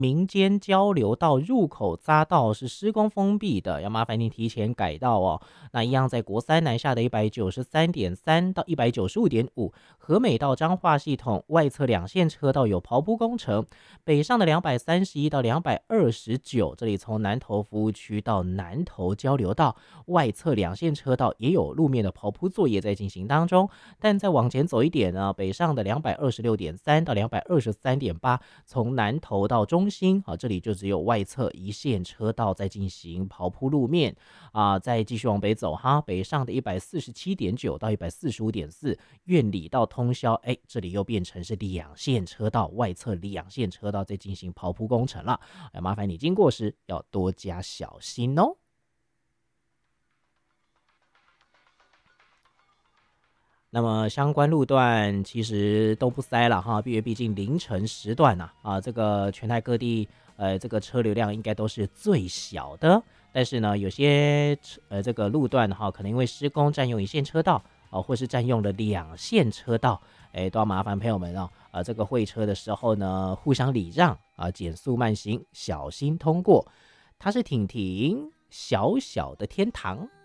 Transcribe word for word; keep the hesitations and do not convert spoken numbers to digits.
民间交流道入口匝道是施工封闭的，要麻烦您提前改道哦。那一样在国三南下的一百九十三点三到一百九十五点五，和美到彰化系统外侧两线车道有刨铺工程，北上的两百三十一到两百二十九，这里从南投服务区到南投交流道外侧两线车道也有路面的刨铺作业在进行当中。但再往前走一点呢，北上的两百二十六点三到两百二十三点八，从南投到中心啊，这里就只有外侧一线车道在进行刨铺路面啊。再继续往北走哈，北上的一百四十七点九到一百四十五点四，苑里到通霄，哎，这里又变成是两线车道，外侧两线车道在进行刨铺工程了，哎，麻烦你经过时要多加小心哦。那么相关路段其实都不塞了哈，因为毕竟凌晨时段呐、啊，啊，这个全台各地呃这个车流量应该都是最小的，但是呢，有些呃这个路段哈，可能因为施工占用一线车道啊，或是占用了两线车道，哎，都要麻烦朋友们哦，啊，这个会车的时候呢，互相礼让啊，减速慢行，小心通过。它是挺挺小小的天堂。